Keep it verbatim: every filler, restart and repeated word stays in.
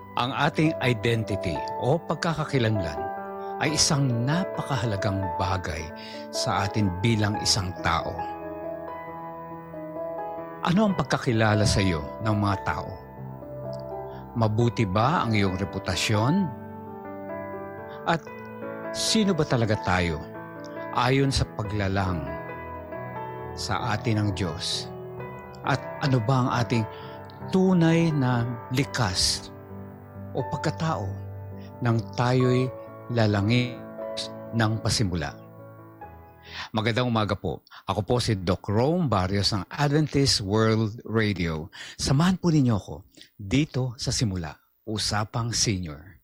Ang ating identity o pagkakakilanlan ay isang napakahalagang bagay sa atin bilang isang tao. Ano ang pagkakilala sa iyo ng mga tao? Mabuti ba ang iyong reputasyon? At sino ba talaga tayo ayon sa paglalang sa atin ng Diyos? At ano ba ang ating tunay na likas o pagkatao nang tayo'y lalangin ng pasimula? Magandang umaga po. Ako po si Doc Rome Barrios ng Adventist World Radio. Samahan po ninyo ako dito sa Simula, Usapang Senior.